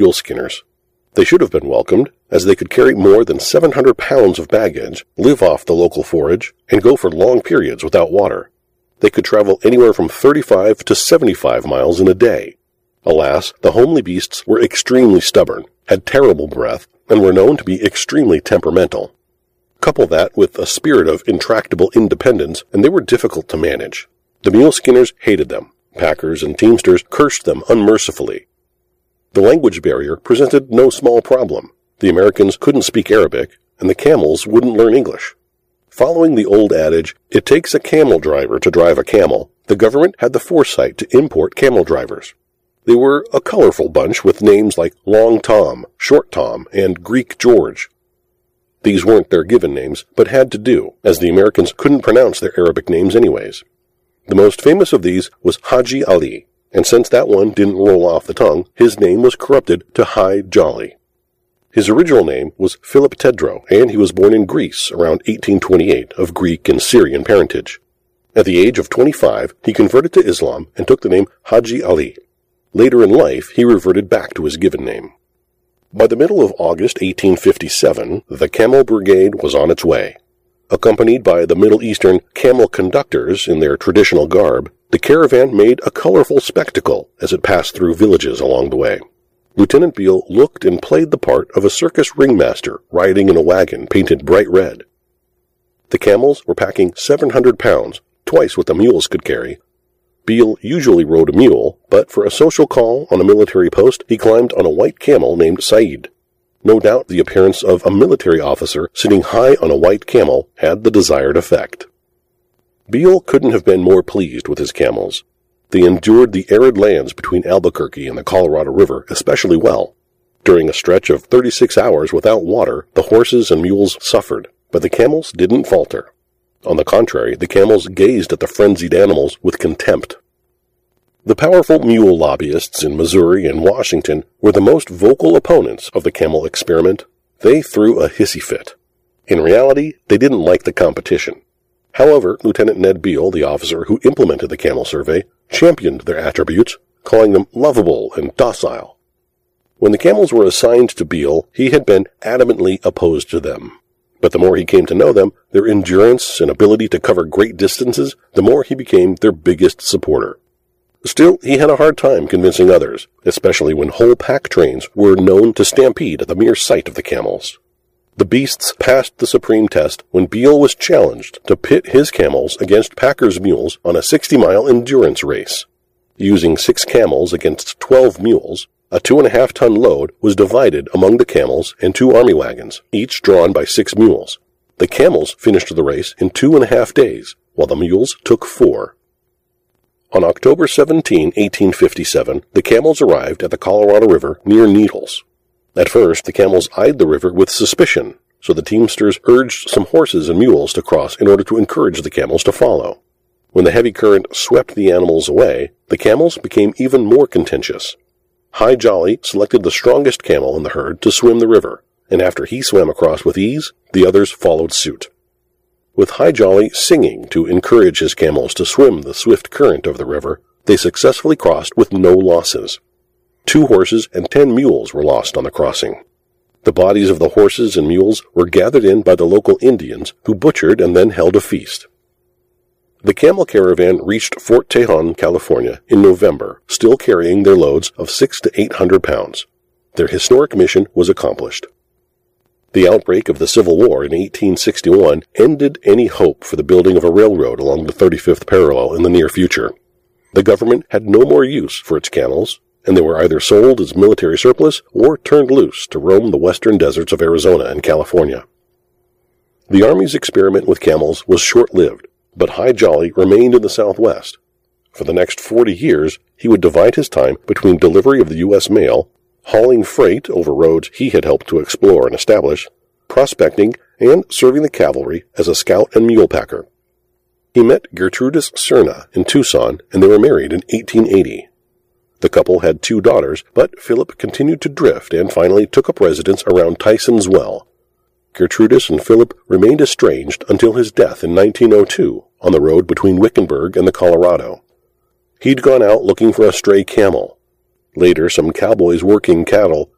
mule skinners. They should have been welcomed, as they could carry more than 700 pounds of baggage, live off the local forage, and go for long periods without water. They could travel anywhere from 35 to 75 miles in a day. Alas, the homely beasts were extremely stubborn, had terrible breath, and were known to be extremely temperamental. Couple that with a spirit of intractable independence, and they were difficult to manage. The mule skinners hated them. Packers and teamsters cursed them unmercifully. The language barrier presented no small problem. The Americans couldn't speak Arabic, and the camels wouldn't learn English. Following the old adage, it takes a camel driver to drive a camel, the government had the foresight to import camel drivers. They were a colorful bunch with names like Long Tom, Short Tom, and Greek George. These weren't their given names, but had to do, as the Americans couldn't pronounce their Arabic names anyways. The most famous of these was Haji Ali, and since that one didn't roll off the tongue, his name was corrupted to Hi Jolly. His original name was Philip Tedro, and he was born in Greece around 1828 of Greek and Syrian parentage. At the age of 25, he converted to Islam and took the name Haji Ali. Later in life, he reverted back to his given name. By the middle of August 1857, the Camel Brigade was on its way. Accompanied by the Middle Eastern camel conductors in their traditional garb, the caravan made a colorful spectacle as it passed through villages along the way. Lieutenant Beale looked and played the part of a circus ringmaster riding in a wagon painted bright red. The camels were packing 700 pounds, twice what the mules could carry. Beale usually rode a mule, but for a social call on a military post, he climbed on a white camel named Said. No doubt the appearance of a military officer sitting high on a white camel had the desired effect. Beale couldn't have been more pleased with his camels. They endured the arid lands between Albuquerque and the Colorado River especially well. During a stretch of 36 hours without water, the horses and mules suffered, but the camels didn't falter. On the contrary, the camels gazed at the frenzied animals with contempt. The powerful mule lobbyists in Missouri and Washington were the most vocal opponents of the camel experiment. They threw a hissy fit. In reality, they didn't like the competition. However, Lieutenant Ned Beale, the officer who implemented the camel survey, championed their attributes, calling them lovable and docile. When the camels were assigned to Beale, he had been adamantly opposed to them. But the more he came to know them, their endurance and ability to cover great distances, the more he became their biggest supporter. Still, he had a hard time convincing others, especially when whole pack trains were known to stampede at the mere sight of the camels. The beasts passed the supreme test when Beale was challenged to pit his camels against Packers' mules on a 60-mile endurance race. Using 6 camels against 12 mules, a 2.5-ton load was divided among the camels and 2 army wagons, each drawn by 6 mules. The camels finished the race in 2.5 days, while the mules took 4. On October 17, 1857, the camels arrived at the Colorado River near Needles. At first, the camels eyed the river with suspicion, so the teamsters urged some horses and mules to cross in order to encourage the camels to follow. When the heavy current swept the animals away, the camels became even more contentious. Hi Jolly selected the strongest camel in the herd to swim the river, and after he swam across with ease, the others followed suit. With Hi Jolly singing to encourage his camels to swim the swift current of the river, they successfully crossed with no losses. 2 horses and 10 mules were lost on the crossing. The bodies of the horses and mules were gathered in by the local Indians, who butchered and then held a feast. The camel caravan reached Fort Tejon, California, in November, still carrying their loads of 600 to 800 pounds. Their historic mission was accomplished. The outbreak of the Civil War in 1861 ended any hope for the building of a railroad along the 35th parallel in the near future. The government had no more use for its camels, and they were either sold as military surplus or turned loose to roam the western deserts of Arizona and California. The Army's experiment with camels was short-lived, but Hi Jolly remained in the Southwest. For the next 40 years, he would divide his time between delivery of the U.S. mail, hauling freight over roads he had helped to explore and establish, prospecting, and serving the cavalry as a scout and mule packer. He met Gertrudis Cerna in Tucson, and they were married in 1880. The couple had 2 daughters, but Philip continued to drift and finally took up residence around Tyson's Well. Gertrudis and Philip remained estranged until his death in 1902 on the road between Wickenburg and the Colorado. He'd gone out looking for a stray camel. Later, some cowboys working cattle